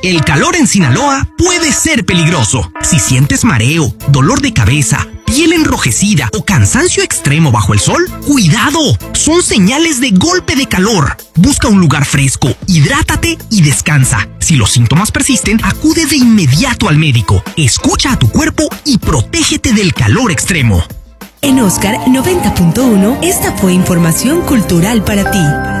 El calor en Sinaloa puede ser peligroso. Si sientes mareo, dolor de cabeza, piel enrojecida o cansancio extremo bajo el sol, ¡cuidado! Son señales de golpe de calor. Busca un lugar fresco, hidrátate y descansa. Si los síntomas persisten, acude de inmediato al médico. Escucha a tu cuerpo y protégete del calor extremo. En Oscar 90.1, esta fue información cultural para ti.